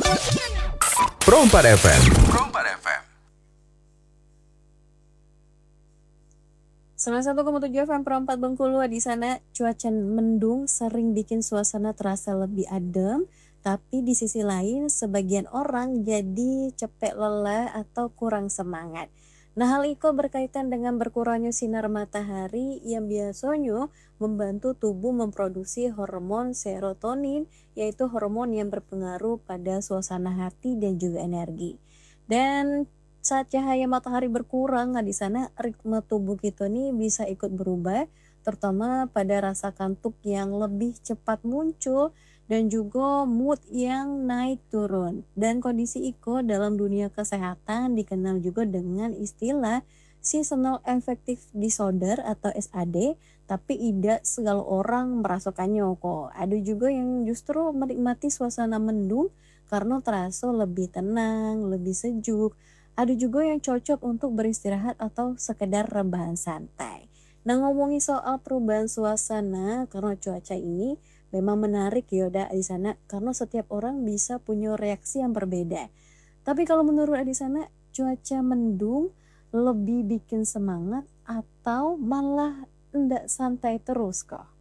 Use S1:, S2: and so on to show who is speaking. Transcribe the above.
S1: Pro 4 FM. Pro 4 FM.
S2: 91,7 FM Pro 4 Bengkulu. Di sana cuaca mendung sering bikin suasana terasa lebih adem, tapi di sisi lain sebagian orang jadi capek, lelah atau kurang semangat. Nah, hal itu berkaitan dengan berkurangnya sinar matahari yang biasanya membantu tubuh memproduksi hormon serotonin, yaitu hormon yang berpengaruh pada suasana hati dan juga energi. Dan saat cahaya matahari berkurang, nah di sana ritme tubuh kita nih bisa ikut berubah, terutama pada rasa kantuk yang lebih cepat muncul dan juga mood yang naik turun. Dan kondisi itu dalam dunia kesehatan dikenal juga dengan istilah seasonal affective disorder atau SAD, tapi tidak segala orang merasakannya kok. Ada juga yang justru menikmati suasana mendung karena terasa lebih tenang, lebih sejuk. Ada juga yang cocok untuk beristirahat atau sekedar rebahan santai. Nah, ngomongin soal perubahan suasana karena cuaca ini memang menarik ya Dak di sana karena setiap orang bisa punya reaksi yang berbeda. Tapi kalau menurut di sana cuaca mendung lebih bikin semangat atau malah enggak santai terus kok?